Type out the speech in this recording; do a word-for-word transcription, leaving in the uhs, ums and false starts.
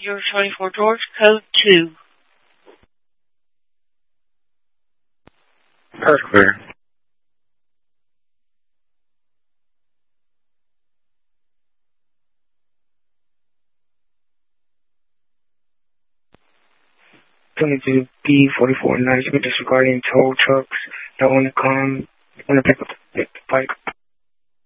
Zero twenty-four George, code two. First clear. twenty-two B forty-four ninety, disregarding tow trucks that want to come, want to pick up the bike.